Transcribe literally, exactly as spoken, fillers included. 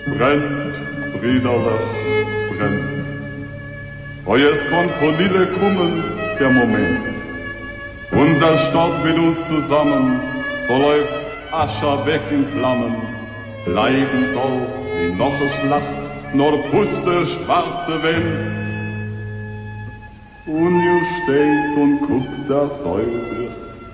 brennt, Brüderlach, es brennt. Heu es kommt von Lille kommen, der Moment. Unser Stadt mit uns zusammen, so läuft Ascher weg in Flammen. Bleiben soll, wie noch eine Schlacht, nur puste, schwarze Wind. Und ihr steht und guckt das Häuser,